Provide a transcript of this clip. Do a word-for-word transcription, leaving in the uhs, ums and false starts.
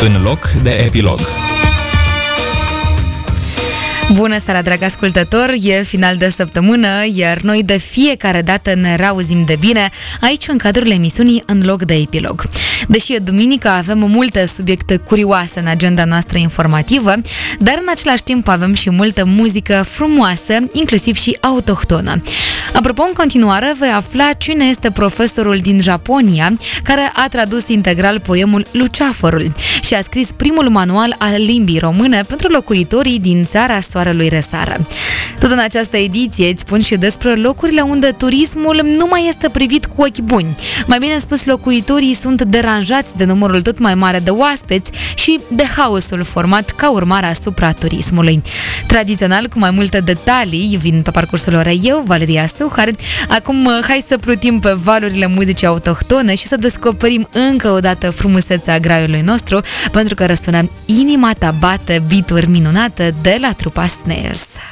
în loc de epilog. Bună seara, dragi ascultători! E final de săptămână, iar noi de fiecare dată ne reauzim de bine aici în cadrul emisiunii În loc de epilog. Deși e duminică, avem multe subiecte curioase în agenda noastră informativă, dar în același timp avem și multă muzică frumoasă, inclusiv și autohtonă. Apropo, în continuare vei afla cine este profesorul din Japonia care a tradus integral poemul Luceafărul și a scris primul manual al limbii române pentru locuitorii din țara soarelui răsară. Tot în această ediție îți spun și despre locurile unde turismul nu mai este privit cu ochi buni. Mai bine spus, locuitorii sunt deranjați de numărul tot mai mare de oaspeți și de haosul format ca urmare a supraturismului. Tradițional, cu mai multe detalii, vin pe parcursul orei eu, Valeria Suhar. Acum, hai să plutim pe valurile muzicii autohtone și să descoperim încă o dată frumusețea graiului nostru, pentru că răsună Inima ta bate, beat-uri minunate de la trupa Snails.